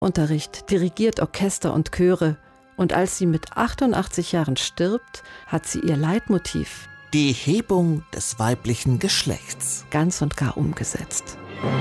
Unterricht, dirigiert Orchester und Chöre. Und als sie mit 88 Jahren stirbt, hat sie ihr Leitmotiv, die Hebung des weiblichen Geschlechts, ganz und gar umgesetzt.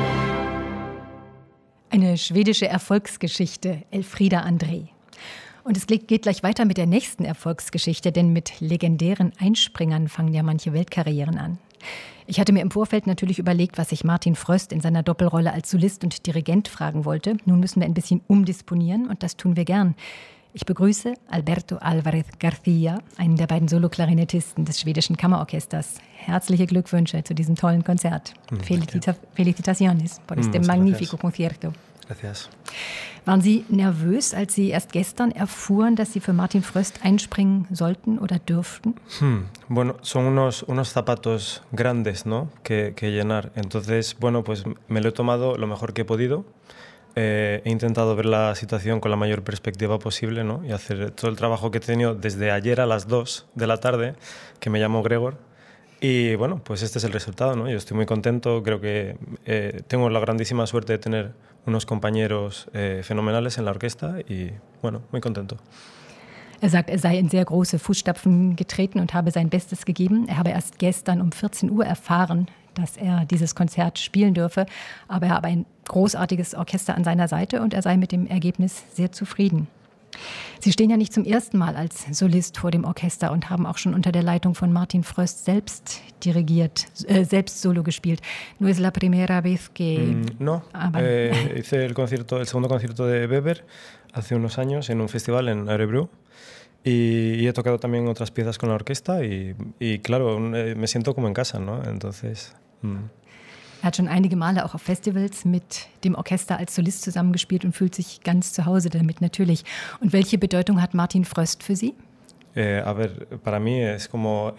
Eine schwedische Erfolgsgeschichte, Elfriede André. Und es geht gleich weiter mit der nächsten Erfolgsgeschichte, denn mit legendären Einspringern fangen ja manche Weltkarrieren an. Ich hatte mir im Vorfeld natürlich überlegt, was ich Martin Fröst in seiner Doppelrolle als Solist und Dirigent fragen wollte. Nun müssen wir ein bisschen umdisponieren und das tun wir gern. Ich begrüße Alberto Álvarez García, einen der beiden Soloklarinettisten des schwedischen Kammerorchesters. Herzliche Glückwünsche zu diesem tollen Konzert. Felicitaciones por este magnífico concierto. Gracias. Waren Sie nervös, als Sie erst gestern erfuhren, dass Sie für Martin Fröst einspringen sollten oder dürften? Bueno, son unos zapatos grandes, ¿no? que llenar. Entonces, bueno, pues me lo he tomado lo mejor que he podido. He intentado ver la situación con la mayor perspectiva posible, ¿no? Y hacer todo el trabajo que he tenido desde ayer a las 2 de la tarde, que me llamo Gregor. Y bueno, pues este es el resultado, ¿no? Yo estoy muy contento, creo que tengo la grandísima suerte de tener unos compañeros fenomenales en la orquesta y bueno, muy contento. Er sagt, er sei in sehr große Fußstapfen getreten und habe sein Bestes gegeben. Er habe erst gestern um 14 Uhr erfahren, dass er dieses Konzert spielen dürfe. Aber er habe ein großartiges Orchester an seiner Seite und er sei mit dem Ergebnis sehr zufrieden. Sie stehen ja nicht zum ersten Mal als Solist vor dem Orchester und haben auch schon unter der Leitung von Martin Fröst selbst dirigiert, selbst Solo gespielt. No es la primera vez que... No, hice el segundo concierto de Weber hace unos años en un festival en Örebro. Y he tocado también otras piezas con la orquesta y claro, me siento como en casa, ¿no? Entonces... Er hat schon einige Male auch auf Festivals mit dem Orchester als Solist zusammengespielt und fühlt sich ganz zu Hause damit natürlich. Und welche Bedeutung hat Martin Fröst für Sie? A ver, para mí es como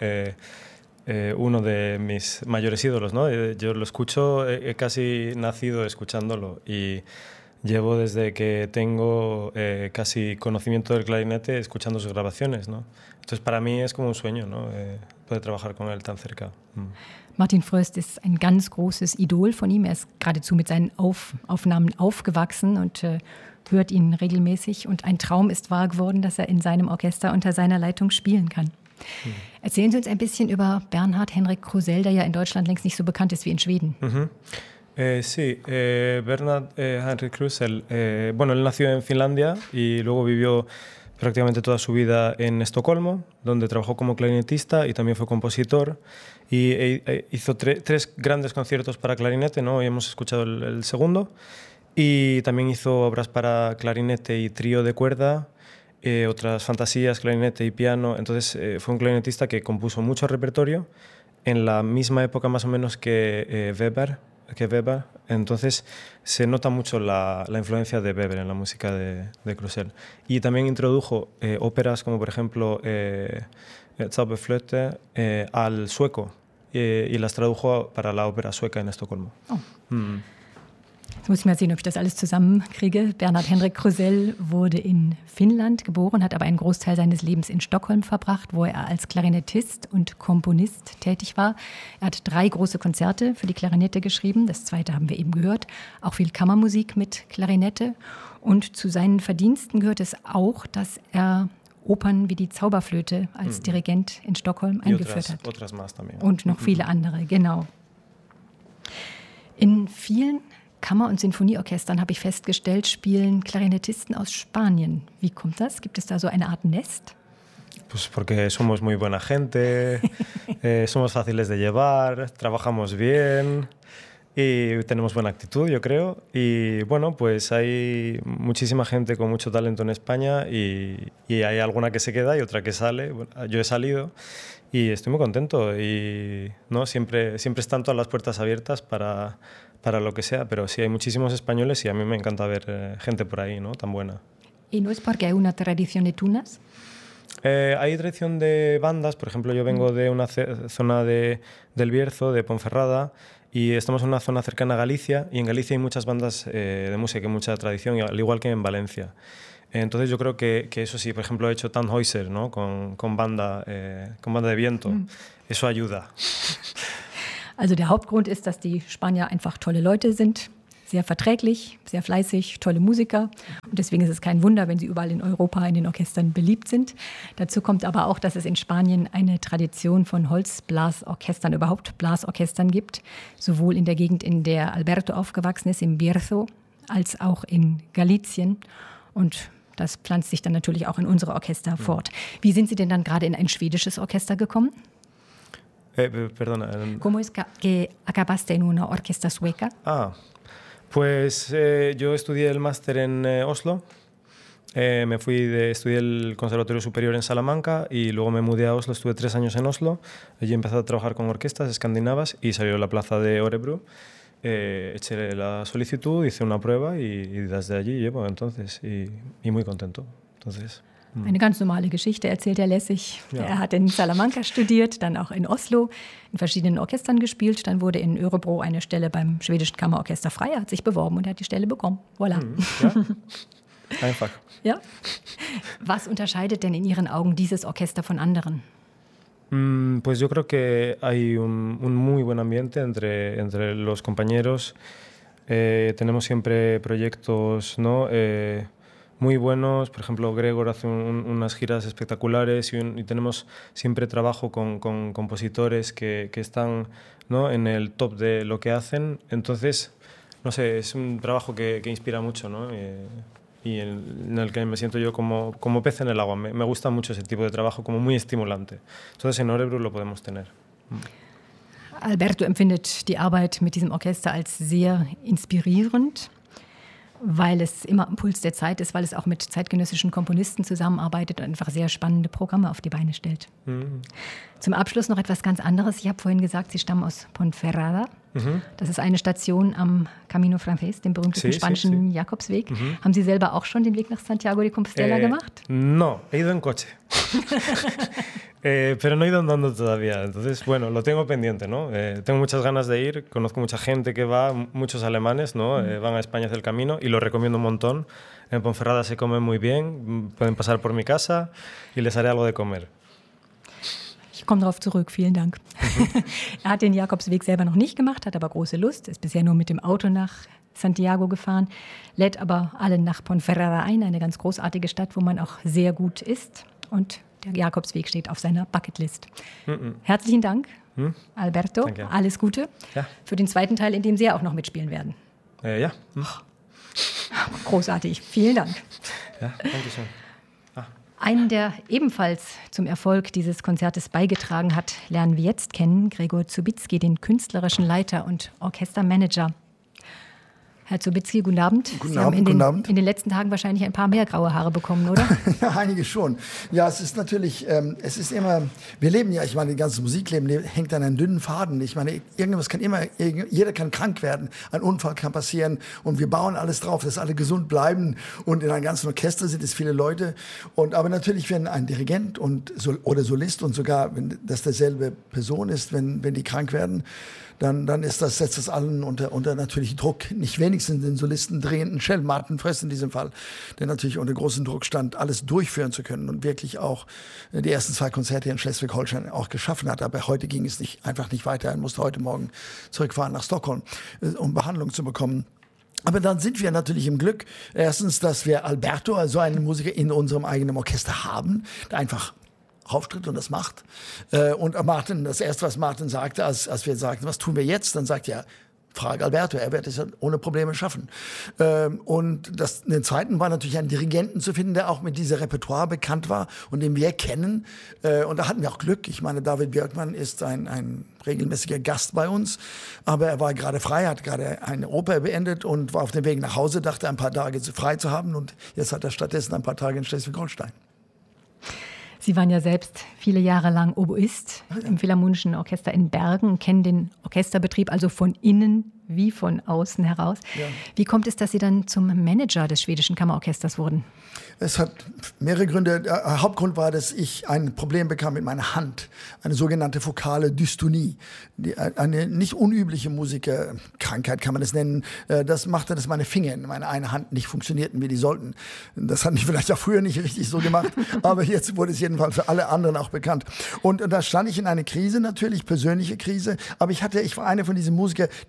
uno de mis mayores ídolos, ¿no? Yo lo escucho, he casi nacido escuchándolo y llevo desde que tengo casi conocimiento del clarinete escuchando sus grabaciones, ¿no? Entonces para mí es como un sueño, ¿no? Poder trabajar con él tan cerca. Martin Fröst ist ein ganz großes Idol von ihm. Er ist geradezu mit seinen Aufnahmen aufgewachsen und hört ihn regelmäßig. Und ein Traum ist wahr geworden, dass er in seinem Orchester unter seiner Leitung spielen kann. Erzählen Sie uns ein bisschen über Bernhard Henrik Krusell, der ja in Deutschland längst nicht so bekannt ist wie in Schweden. Sí, Bernhard Henrik Krusell, bueno, él nació en Finlandia y luego vivió prácticamente toda su vida en Estocolmo, donde trabajó como clarinetista y también fue compositor. Y hizo tres grandes conciertos para clarinete, ¿no? Hoy hemos escuchado el segundo. Y también hizo obras para clarinete y trío de cuerda, otras fantasías, clarinete y piano. Entonces fue un clarinetista que compuso mucho repertorio en la misma época más o menos que Weber. Entonces se nota mucho la influencia de Weber en la música de Krusell. Y también introdujo óperas como por ejemplo Zauberflöte al sueco y las tradujo para la ópera sueca en Estocolmo. Oh. Jetzt muss ich mal sehen, ob ich das alles zusammenkriege. Bernhard Henrik Krusell wurde in Finnland geboren, hat aber einen Großteil seines Lebens in Stockholm verbracht, wo er als Klarinettist und Komponist tätig war. Er hat 3 große Konzerte für die Klarinette geschrieben. Das zweite haben wir eben gehört. Auch viel Kammermusik mit Klarinette. Und zu seinen Verdiensten gehört es auch, dass er Opern wie die Zauberflöte als Dirigent in Stockholm eingeführt hat. Und noch viele andere, genau. In vielen Kammer- und Sinfonieorchestern, habe ich festgestellt, spielen Klarinettisten aus Spanien. Wie kommt das? Gibt es da so eine Art Nest? Pues porque somos muy buena gente, somos fáciles de llevar, trabajamos bien y tenemos buena actitud, yo creo. Y bueno, pues hay muchísima gente con mucho talento en España y hay alguna que se queda y otra que sale. Bueno, yo he salido y estoy muy contento y ¿no? siempre están todas las puertas abiertas para lo que sea, pero sí hay muchísimos españoles y a mí me encanta ver gente por ahí, ¿no? Tan buena. ¿Y no es porque hay una tradición de tunas? Hay tradición de bandas, por ejemplo, yo vengo de una zona del Bierzo, de Ponferrada, y estamos en una zona cercana a Galicia, y en Galicia hay muchas bandas de música, hay mucha tradición, al igual que en Valencia. Entonces yo creo que eso sí, por ejemplo, he hecho Tannhäuser, ¿no? con banda de viento, eso ayuda. Also der Hauptgrund ist, dass die Spanier einfach tolle Leute sind, sehr verträglich, sehr fleißig, tolle Musiker. Und deswegen ist es kein Wunder, wenn sie überall in Europa in den Orchestern beliebt sind. Dazu kommt aber auch, dass es in Spanien eine Tradition von Holzblasorchestern, überhaupt Blasorchestern gibt. Sowohl in der Gegend, in der Alberto aufgewachsen ist, im Bierzo, als auch in Galicien. Und das pflanzt sich dann natürlich auch in unsere Orchester fort. Wie sind Sie denn dann gerade in ein schwedisches Orchester gekommen? Perdona. ¿Cómo es que acabaste en una orquesta sueca? Pues yo estudié el máster en Oslo. Estudié el Conservatorio Superior en Salamanca y luego me mudé a Oslo, estuve 3 años en Oslo. Allí empecé a trabajar con orquestas escandinavas y salió la plaza de Örebro. Eché la solicitud, hice una prueba y desde allí llevo entonces y muy contento. Entonces, Eine ganz normale Geschichte, erzählt er lässig. Ja. Er hat in Salamanca studiert, dann auch in Oslo, in verschiedenen Orchestern gespielt. Dann wurde in Örebro eine Stelle beim schwedischen Kammerorchester frei. Er hat sich beworben und er hat die Stelle bekommen. Voilà. Ja. Einfach. Ja. Was unterscheidet denn in Ihren Augen dieses Orchester von anderen? Pues yo creo que hay un muy buen ambiente entre los compañeros. Tenemos siempre proyectos, ¿no? Muy buenos. Por ejemplo, Gregor hace unas giras espectaculares y tenemos siempre trabajo con compositores que están, ¿no?, en el top de lo que hacen. Entonces, no sé, es un trabajo que inspira mucho, ¿no? Y en el que me siento yo como pez en el agua. Me gusta mucho ese tipo de trabajo, como muy estimulante. Entonces en Örebro lo podemos tener. Alberto empfindet die Arbeit mit diesem Orchester als sehr inspirierend, weil es immer am Puls der Zeit ist, weil es auch mit zeitgenössischen Komponisten zusammenarbeitet und einfach sehr spannende Programme auf die Beine stellt. Zum Abschluss noch etwas ganz anderes. Ich habe vorhin gesagt, Sie stammen aus Ponferrada. Das ist eine Station am Camino Frances, dem berühmtesten spanischen Jakobsweg. Haben Sie selber auch schon den Weg nach Santiago de Compostela gemacht? No, he ido en coche. Pero no he ido andando todavía. Entonces, bueno, lo tengo pendiente, ¿no? Tengo muchas ganas de ir. Conozco mucha gente que va, muchos alemanes, ¿no? Van a España hacia el camino y lo recomiendo un montón. En Ponferrada se come muy bien. Pueden pasar por mi casa y les haré algo de comer. Ich komme darauf zurück, vielen Dank. Er hat den Jakobsweg selber noch nicht gemacht, hat aber große Lust, ist bisher nur mit dem Auto nach Santiago gefahren, lädt aber alle nach Ponferrada ein, eine ganz großartige Stadt, wo man auch sehr gut isst. Und der Jakobsweg steht auf seiner Bucketlist. Herzlichen Dank, Alberto. Danke. Alles Gute Ja. für den zweiten Teil, in dem Sie ja auch noch mitspielen werden. Ja. Großartig, vielen Dank. Ja, danke schön. Einen, der ebenfalls zum Erfolg dieses Konzertes beigetragen hat, lernen wir jetzt kennen, Gregor Zubitzki, den künstlerischen Leiter und Orchestermanager. Herr Zubitzki, guten Abend. Guten Sie Abend, haben guten Abend. in den letzten Tagen wahrscheinlich ein paar mehr graue Haare bekommen, oder? Ja, einige schon. Ja, es ist natürlich, es ist immer, wir leben ja, ich meine, das ganze Musikleben hängt an einem dünnen Faden. Ich meine, irgendwas kann immer, jeder kann krank werden, ein Unfall kann passieren und wir bauen alles drauf, dass alle gesund bleiben und in einem ganzen Orchester sind es viele Leute. Aber natürlich, wenn ein Dirigent oder Solist und sogar, wenn das derselbe Person ist, wenn die krank werden, dann setzt das allen unter natürlich Druck. Nicht wenigstens den Solisten drehenden Martin Fress in diesem Fall, der natürlich unter großem Druck stand, alles durchführen zu können und wirklich auch die ersten 2 Konzerte in Schleswig-Holstein auch geschaffen hat. Aber heute ging es einfach nicht weiter. Er musste heute Morgen zurückfahren nach Stockholm, um Behandlung zu bekommen. Aber dann sind wir natürlich im Glück. Erstens, dass wir Alberto, also einen Musiker in unserem eigenen Orchester haben, der einfach auftritt und das macht. Und Martin, das erste, was Martin sagte, als wir sagten, was tun wir jetzt? Dann sagt er, frag Alberto, er wird es ohne Probleme schaffen. Und den zweiten war natürlich einen Dirigenten zu finden, der auch mit diesem Repertoire bekannt war und den wir kennen. Und da hatten wir auch Glück. Ich meine, David Björkman ist ein regelmäßiger Gast bei uns, aber er war gerade frei, hat gerade eine Oper beendet und war auf dem Weg nach Hause, dachte, ein paar Tage frei zu haben und jetzt hat er stattdessen ein paar Tage in Schleswig-Holstein. Sie waren ja selbst viele Jahre lang Oboist im Philharmonischen Orchester in Bergen, kennen den Orchesterbetrieb also von innen wie von außen heraus. Ja. Wie kommt es, dass Sie dann zum Manager des schwedischen Kammerorchesters wurden? Es hat mehrere Gründe. Der Hauptgrund war, dass ich ein Problem bekam mit meiner Hand, eine sogenannte fokale Dystonie, eine nicht unübliche Musikerkrankheit kann man es nennen. Das machte, dass meine Finger in meiner einen Hand nicht funktionierten, wie die sollten. Das hat mich vielleicht auch früher nicht richtig so gemacht, aber jetzt wurde es jedenfalls für alle anderen auch bekannt. Und da stand ich in einer Krise, natürlich persönliche Krise, aber ich war einer von diesen Musikern, die immer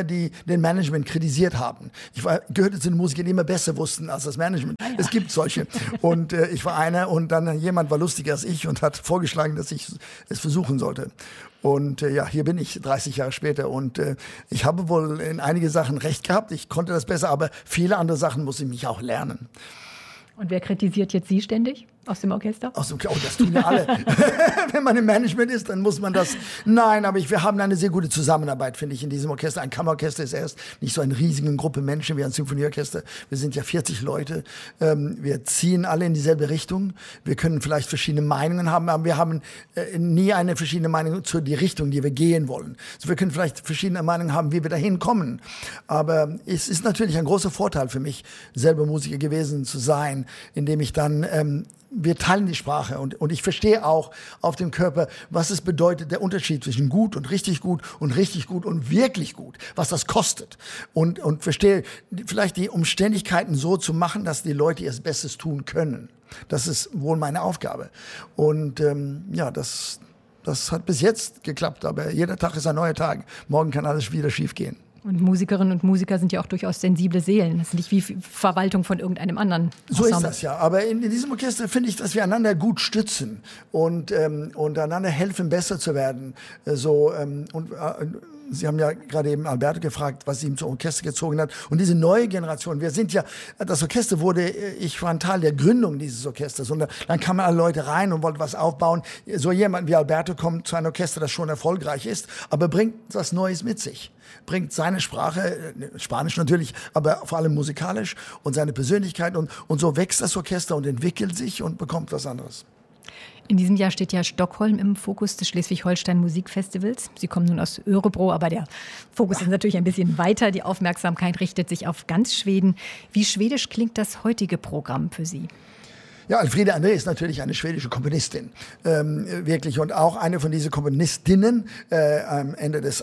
die den Management kritisiert haben. Ich gehörte zu den Musikern, die immer besser wussten als das Management. Ah, ja. Es gibt solche. Und ich war einer und dann jemand war lustiger als ich und hat vorgeschlagen, dass ich es versuchen sollte. Und hier bin ich 30 Jahre später und ich habe wohl in einige Sachen recht gehabt. Ich konnte das besser, aber viele andere Sachen muss ich mich auch lernen. Und wer kritisiert jetzt Sie ständig aus dem Orchester? Oh, das tun wir alle. Wenn man im Management ist, dann muss man das. Nein, aber wir haben eine sehr gute Zusammenarbeit, finde ich, in diesem Orchester. Ein Kammerorchester ist erst nicht so eine riesige Gruppe Menschen wie ein Symphonieorchester. Wir sind ja 40 Leute. Wir ziehen alle in dieselbe Richtung. Wir können vielleicht verschiedene Meinungen haben, aber wir haben nie eine verschiedene Meinung zu die Richtung, die wir gehen wollen. Also wir können vielleicht verschiedene Meinungen haben, wie wir dahin kommen. Aber es ist natürlich ein großer Vorteil für mich, selber Musiker gewesen zu sein, indem ich dann wir teilen die Sprache und ich verstehe auch auf dem Körper, was es bedeutet, der Unterschied zwischen gut und richtig gut und wirklich gut, was das kostet und verstehe vielleicht die Umständigkeiten so zu machen, dass die Leute ihr Bestes tun können. Das ist wohl meine Aufgabe und das hat bis jetzt geklappt, aber jeder Tag ist ein neuer Tag. Morgen kann alles wieder schief gehen. Und Musikerinnen und Musiker sind ja auch durchaus sensible Seelen. Das ist nicht wie Verwaltung von irgendeinem anderen Ensemble. So ist das ja. Aber in diesem Orchester finde ich, dass wir einander gut stützen und einander helfen, besser zu werden. Sie haben ja gerade eben Alberto gefragt, was ihm zum Orchester gezogen hat. Und diese neue Generation, das Orchester ich war ein Teil der Gründung dieses Orchesters. Und dann kamen alle Leute rein und wollten was aufbauen. So jemand wie Alberto kommt zu einem Orchester, das schon erfolgreich ist, aber bringt was Neues mit sich. Bringt seine Sprache, Spanisch natürlich, aber vor allem musikalisch und seine Persönlichkeit. Und so wächst das Orchester und entwickelt sich und bekommt was anderes. In diesem Jahr steht ja Stockholm im Fokus des Schleswig-Holstein Musikfestivals. Sie kommen nun aus Örebro, aber der Fokus ist natürlich ein bisschen weiter. Die Aufmerksamkeit richtet sich auf ganz Schweden. Wie schwedisch klingt das heutige Programm für Sie? Ja, Elfriede André ist natürlich eine schwedische Komponistin, wirklich. Und auch eine von diesen Komponistinnen am Ende des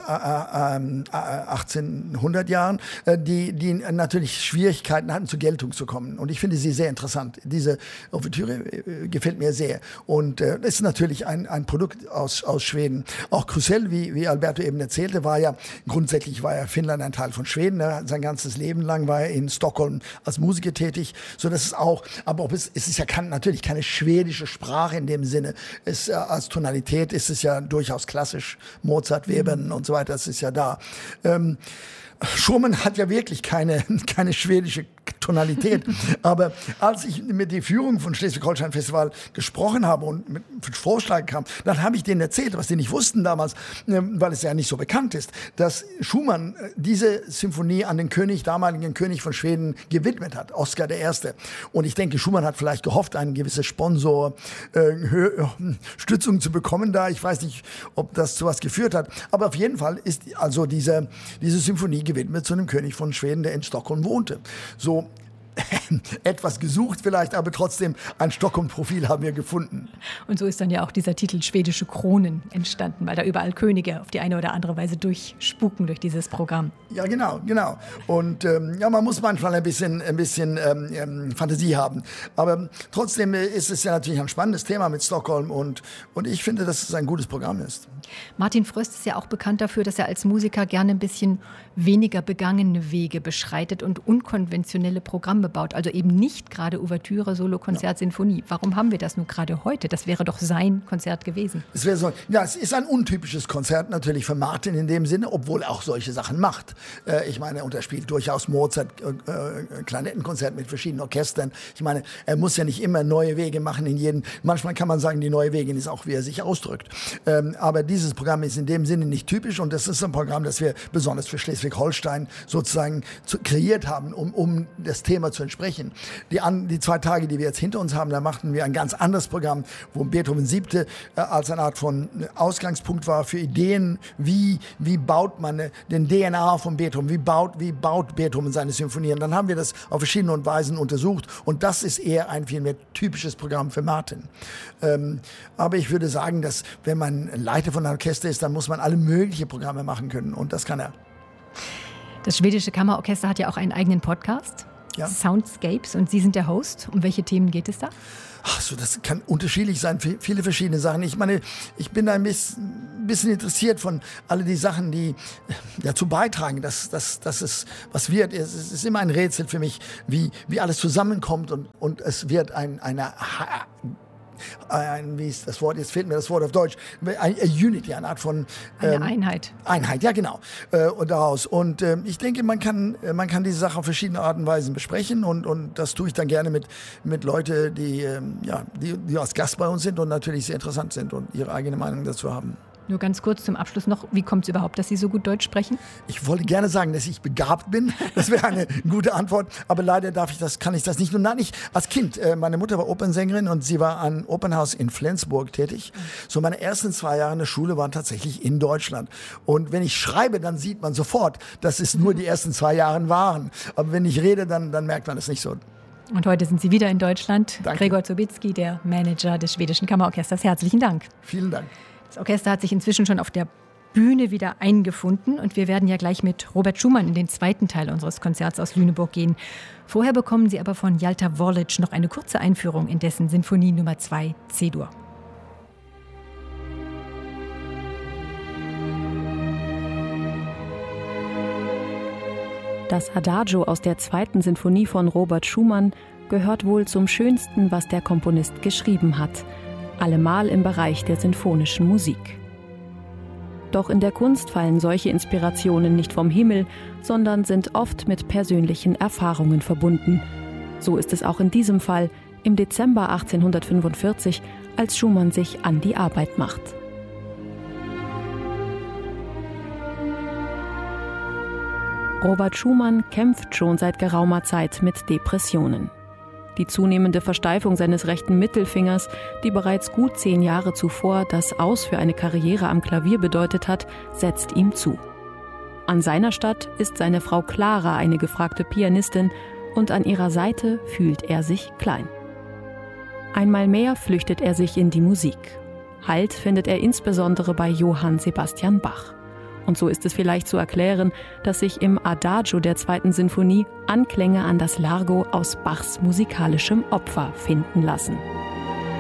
1800 Jahren, die natürlich Schwierigkeiten hatten, zur Geltung zu kommen. Und ich finde sie sehr interessant. Diese Ouvertüre gefällt mir sehr. Und das ist natürlich ein Produkt aus Schweden. Auch Krusell, wie Alberto eben erzählte, grundsätzlich war Finnland ein Teil von Schweden. Sein ganzes Leben lang war er in Stockholm als Musiker tätig. So, das ist auch, aber es ist ja natürlich keine schwedische Sprache in dem Sinne. Als Tonalität ist es ja durchaus klassisch. Mozart, Webern und so weiter, das ist ja da. Schumann hat ja wirklich keine schwedische Tonalität. Aber als ich mit der Führung von Schleswig-Holstein Festival gesprochen habe und mit Vorschlag kam, dann habe ich denen erzählt, was die nicht wussten damals, weil es ja nicht so bekannt ist, dass Schumann diese Symphonie an den damaligen König von Schweden gewidmet hat, Oskar I. Und ich denke, Schumann hat vielleicht gehofft, einen gewissen Sponsor Stützung zu bekommen da. Ich weiß nicht, ob das zu was geführt hat. Aber auf jeden Fall ist also diese Symphonie gewidmet zu einem König von Schweden, der in Stockholm wohnte. So etwas gesucht vielleicht, aber trotzdem ein Stockholm-Profil haben wir gefunden. Und so ist dann ja auch dieser Titel Schwedische Kronen entstanden, weil da überall Könige auf die eine oder andere Weise durchspuken durch dieses Programm. Ja, genau. Und man muss manchmal ein bisschen Fantasie haben. Aber trotzdem ist es ja natürlich ein spannendes Thema mit Stockholm und ich finde, dass es ein gutes Programm ist. Martin Fröst ist ja auch bekannt dafür, dass er als Musiker gerne ein bisschen weniger begangene Wege beschreitet und unkonventionelle Programme baut. Also eben nicht gerade Ouvertüre, Solo, Konzert, Sinfonie. Warum haben wir das nur gerade heute? Das wäre doch sein Konzert gewesen. Es ist ein untypisches Konzert natürlich für Martin in dem Sinne, obwohl er auch solche Sachen macht. Ich meine, er spielt durchaus Mozart, Klarinettenkonzert mit verschiedenen Orchestern. Ich meine, er muss ja nicht immer neue Wege machen manchmal kann man sagen, die neue Wege ist auch, wie er sich ausdrückt. Aber dieses Programm ist in dem Sinne nicht typisch und das ist ein Programm, das wir besonders für Schleswig-Holstein sozusagen kreiert haben, um das Thema zu entsprechen. Die 2 Tage, die wir jetzt hinter uns haben, da machten wir ein ganz anderes Programm, wo Beethoven 7. Als eine Art von Ausgangspunkt war für Ideen, wie baut man den DNA von Beethoven, wie baut Beethoven seine Symphonien. Dann haben wir das auf verschiedene Weisen untersucht und das ist eher ein viel mehr typisches Programm für Martin. Aber ich würde sagen, dass wenn man Leiter von einem Orchester ist, dann muss man alle möglichen Programme machen können und das kann er. Das Schwedische Kammerorchester hat ja auch einen eigenen Podcast. Ja. Soundscapes und Sie sind der Host. Um welche Themen geht es da? Ach so, das kann unterschiedlich sein, viele verschiedene Sachen. Ich meine, ich bin da ein bisschen interessiert von all die Sachen, die dazu beitragen, dass es was wird. Es ist immer ein Rätsel für mich, wie alles zusammenkommt und es wird wie ist das Wort, jetzt fehlt mir das Wort auf Deutsch, eine Unity, eine Art von eine Einheit. Einheit, ja genau, und daraus. Und ich denke, man kann diese Sache auf verschiedene Arten und Weisen besprechen und das tue ich dann gerne mit Leuten, die als Gast bei uns sind und natürlich sehr interessant sind und ihre eigene Meinung dazu haben. Nur ganz kurz zum Abschluss noch, wie kommt es überhaupt, dass Sie so gut Deutsch sprechen? Ich wollte gerne sagen, dass ich begabt bin. Das wäre eine gute Antwort. Aber leider kann ich das nicht. Und nein, ich als Kind, meine Mutter war Opernsängerin und sie war an Opernhaus in Flensburg tätig. So meine ersten 2 Jahre in der Schule waren tatsächlich in Deutschland. Und wenn ich schreibe, dann sieht man sofort, dass es nur die ersten 2 Jahre waren. Aber wenn ich rede, dann merkt man es nicht so. Und heute sind Sie wieder in Deutschland. Danke. Gregor Zobitzky, der Manager des Schwedischen Kammerorchesters. Herzlichen Dank. Vielen Dank. Das Orchester hat sich inzwischen schon auf der Bühne wieder eingefunden und wir werden ja gleich mit Robert Schumann in den zweiten Teil unseres Konzerts aus Lüneburg gehen. Vorher bekommen Sie aber von Jalta Vorlic noch eine kurze Einführung in dessen Sinfonie Nummer 2 C-Dur. Das Adagio aus der 2. Sinfonie von Robert Schumann gehört wohl zum Schönsten, was der Komponist geschrieben hat, allemal im Bereich der sinfonischen Musik. Doch in der Kunst fallen solche Inspirationen nicht vom Himmel, sondern sind oft mit persönlichen Erfahrungen verbunden. So ist es auch in diesem Fall im Dezember 1845, als Schumann sich an die Arbeit macht. Robert Schumann kämpft schon seit geraumer Zeit mit Depressionen. Die zunehmende Versteifung seines rechten Mittelfingers, die bereits gut 10 Jahre zuvor das Aus für eine Karriere am Klavier bedeutet hat, setzt ihm zu. An seiner Statt ist seine Frau Clara eine gefragte Pianistin und an ihrer Seite fühlt er sich klein. Einmal mehr flüchtet er sich in die Musik. Halt findet er insbesondere bei Johann Sebastian Bach. Und so ist es vielleicht zu erklären, dass sich im Adagio der 2. Sinfonie Anklänge an das Largo aus Bachs musikalischem Opfer finden lassen.